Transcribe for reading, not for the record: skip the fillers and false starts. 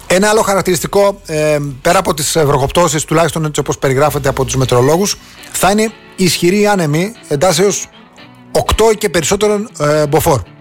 Ένα άλλο χαρακτηριστικό, πέρα από τις βροχοπτώσεις, τουλάχιστον έτσι όπως περιγράφεται από τους μετεωρολόγους, θα είναι ισχυροί άνεμοι εντάσεως 8 και περισσότερων μποφόρ.